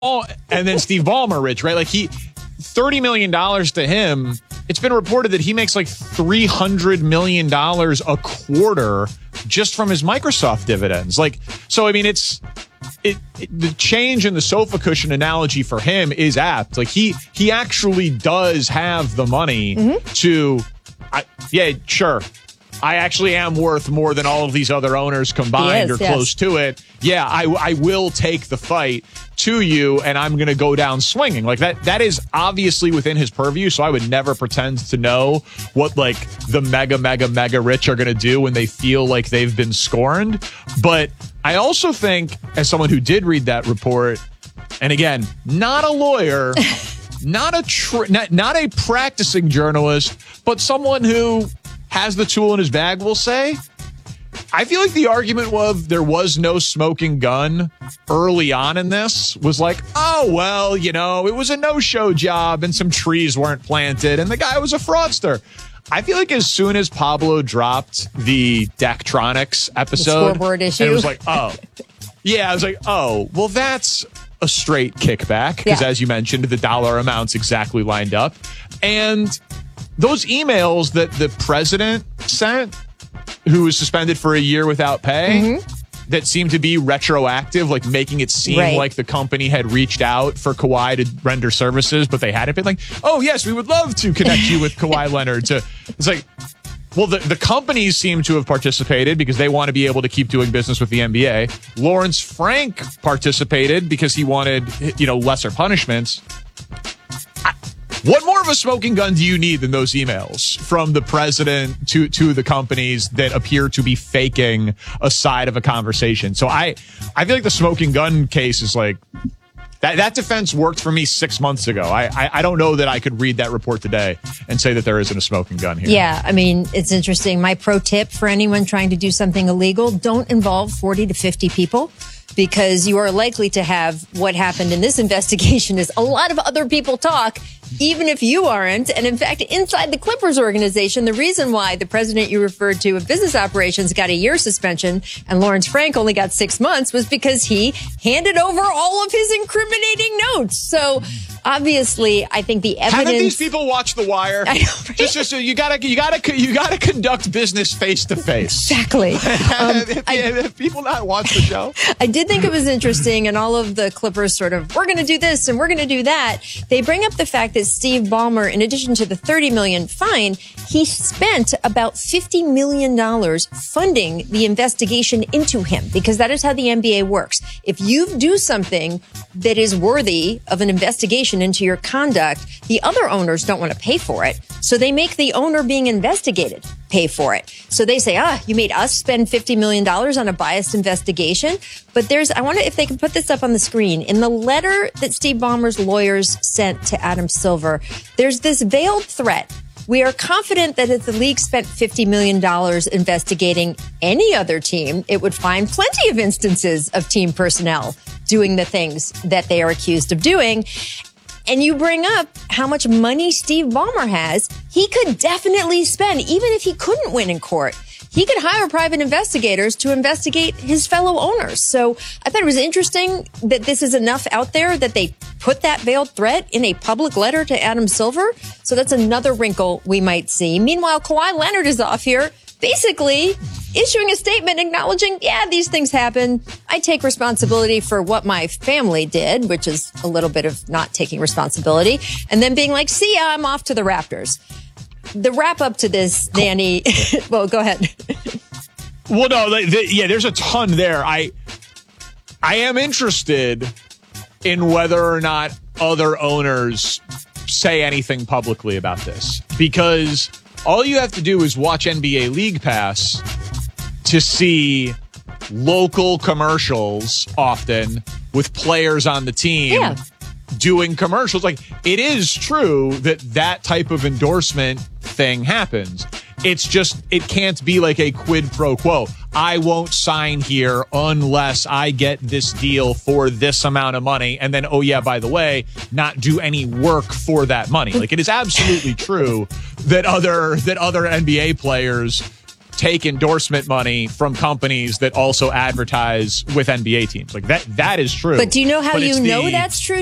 and then Steve Ballmer rich, right? Like $30 million to him. It's been reported that he makes like $300 million a quarter just from his Microsoft dividends. Like, so, I mean, the change in the sofa cushion analogy for him is apt. Like he actually does have the money to, yeah, sure. I actually am worth more than all of these other owners combined or close to it. Yeah, I will take the fight to you, and I'm going to go down swinging. Like that is obviously within his purview, so I would never pretend to know what like the mega rich are going to do when they feel like they've been scorned. But I also think, as someone who did read that report, and again, not a lawyer, not a practicing journalist, but someone who has the tool in his bag, will say, I feel like the argument of there was no smoking gun early on in this was like, oh, well, you know, it was a no-show job and some trees weren't planted and the guy was a fraudster. I feel like as soon as Pablo dropped the Daktronics episode, the scoreboard issue, it was like, oh, yeah, I was like, oh, well, that's a straight kickback because, as you mentioned, the dollar amounts exactly lined up. And those emails that the president sent, who was suspended for a year without pay, that seemed to be retroactive, like making it seem like the company had reached out for Kawhi to render services, but they hadn't been like, oh, yes, we would love to connect you with Kawhi Leonard. It's like, well, the companies seem to have participated because they want to be able to keep doing business with the NBA. Lawrence Frank participated because he wanted, lesser punishments. What more of a smoking gun do you need than those emails from the president to the companies that appear to be faking a side of a conversation? So I feel like the smoking gun case is like that defense worked for me 6 months ago. I don't know that I could read that report today and say that there isn't a smoking gun here. Yeah, I mean, it's interesting. My pro tip for anyone trying to do something illegal, don't involve 40 to 50 people. Because you are likely to have what happened in this investigation is a lot of other people talk, even if you aren't. And in fact, inside the Clippers organization, the reason why the president you referred to of business operations got a year suspension and Lawrence Frank only got 6 months was because he handed over all of his incriminating notes. So obviously, I think the evidence. Haven't these people watched The Wire? I know, right? Just you gotta conduct business face to face. Exactly. Have people not watched the show? I did think it was interesting, and all of the Clippers sort of, we're going to do this and we're going to do that. They bring up the fact that Steve Ballmer, in addition to the $30 million fine, he spent about $50 million funding the investigation into him, because that is how the NBA works. If you do something that is worthy of an investigation into your conduct, the other owners don't want to pay for it. So they make the owner being investigated pay for it. So they say, you made us spend $50 million on a biased investigation. But I wonder if they can put this up on the screen. In the letter that Steve Ballmer's lawyers sent to Adam Silver, there's this veiled threat. We are confident that if the league spent $50 million investigating any other team, it would find plenty of instances of team personnel doing the things that they are accused of doing. And you bring up how much money Steve Ballmer has. He could definitely spend, even if he couldn't win in court. He could hire private investigators to investigate his fellow owners. So I thought it was interesting that this is enough out there that they put that veiled threat in a public letter to Adam Silver. So that's another wrinkle we might see. Meanwhile, Kawhi Leonard is off here basically issuing a statement acknowledging, these things happen. I take responsibility for what my family did, which is a little bit of not taking responsibility. And then being like, see ya, I'm off to the Raptors. The wrap up to this, Danny. Well, go ahead. Well, no, there's a ton there. I am interested in whether or not other owners say anything publicly about this, because all you have to do is watch NBA League Pass to see local commercials often with players on the team doing commercials. Like, it is true that type of endorsement thing happens. It's just, it can't be like a quid pro quo. I won't sign here unless I get this deal for this amount of money. And then, by the way, not do any work for that money. Like, it is absolutely true that other NBA players take endorsement money from companies that also advertise with NBA teams. Like that is true. But do you know how But you it's know the- that's true,